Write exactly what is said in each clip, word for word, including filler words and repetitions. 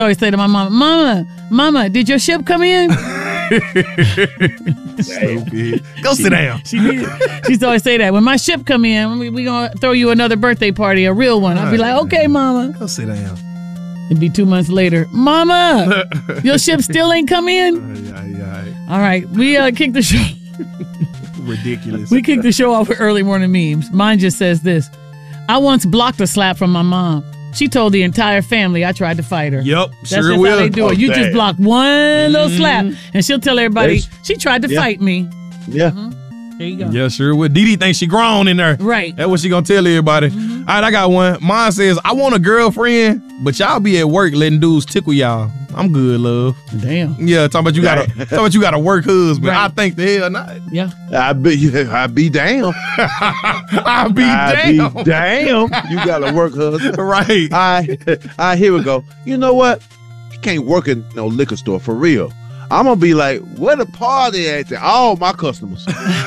always say to my mama, Mama, Mama, did your ship come in? Stupid. Go sit down. She did. She used to always say that. When my ship come in, we, we going to throw you another birthday party, a real one. I'd be like, okay, Mama. Go sit down. It'd be two months later. Mama, your ship still ain't come in? Aye, aye, aye. All right. We uh, kicked the show. Ridiculous. We kicked the show off with early morning memes. Mine just says this. I once blocked a slap from my mom. She told the entire family I tried to fight her. Yep, That's sure just will. how they do it. Oh, You damn. just block one little slap, and she'll tell everybody, Yes. she tried to Yeah. fight me. Yeah. There you go. Yeah, sure will. Didi thinks she grown in there. Right. That's what she gonna tell everybody. All right, I got one. Mine says, I want a girlfriend, but y'all be at work letting dudes tickle y'all. I'm good, love. Damn. Yeah, talking about you got a talking about you got a work husband. Right. I think the hell not. Yeah. I be, I be damn. I'll be I damn. be damn. You got to work, husband. Right. All right, all right, here we go. You know what? You can't work in no liquor store for real. I'm gonna be like, where the party at? To all my customers.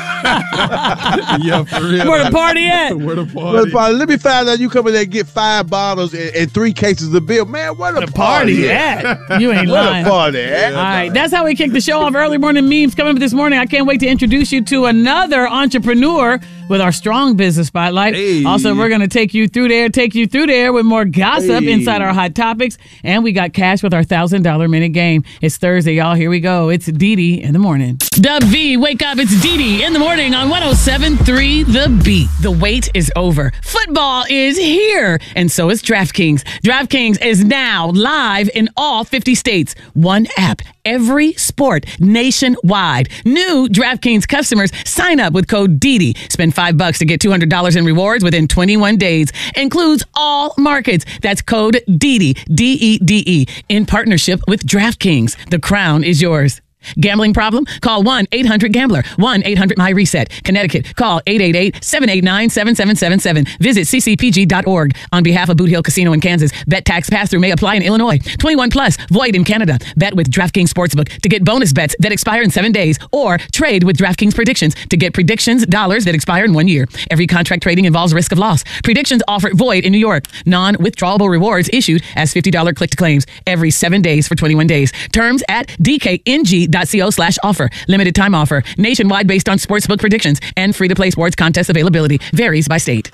Yeah, for real. Where the party at? Where the Where party? the party? Let me find out you come in there and get five bottles and, and three cases of beer. Man, where the, The party at? You ain't Where lying. the party at? All right, that's how we kick the show off. Early morning memes coming up this morning. I can't wait to introduce you to another entrepreneur with our strong business spotlight. Hey. Also, we're going to take you through there, take you through there with more gossip Hey. inside our hot topics. And we got cash with our one thousand dollars minute game. It's Thursday, y'all. Here we go. It's Didi in the morning. Dub V, wake up. It's Didi in the morning on one oh seven point three The Beat. The wait is over. Football is here. And so is DraftKings. DraftKings is now live in all fifty states. One app, every sport, nationwide. New DraftKings customers sign up with code Didi. Spend five bucks to get two hundred dollars in rewards within twenty-one days. Includes all markets. That's code Didi, D E D E, in partnership with DraftKings. The crown is yours. Gambling problem? Call one eight hundred gambler, one eight hundred my reset. Connecticut, call eight eight eight, seven eight nine, seven seven seven seven. Visit c c p g dot org. On behalf of Boot Hill Casino in Kansas, bet tax pass-through may apply in Illinois. twenty-one plus, void in Canada. Bet with DraftKings Sportsbook to get bonus bets that expire in seven days, or trade with DraftKings Predictions to get predictions dollars that expire in one year. Every contract trading involves risk of loss. Predictions offer void in New York. Non-withdrawable rewards issued as fifty dollars click to claims every seven days for twenty-one days. Terms at d k n g dot co slash offer. Limited time offer. Nationwide based on sportsbook predictions and free-to-play sports contest availability. Varies by state.